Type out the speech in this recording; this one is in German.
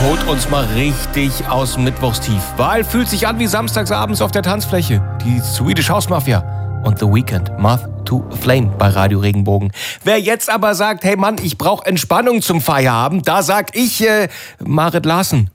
holt uns mal richtig aus dem Mittwochstief. Weil fühlt sich an wie samstagsabends auf der Tanzfläche. Die Swedish House Mafia und The Weeknd, Moth to a Flame bei Radio Regenbogen. Wer jetzt aber sagt, hey Mann, ich brauche Entspannung zum Feierabend, da sag ich Marit Larsen.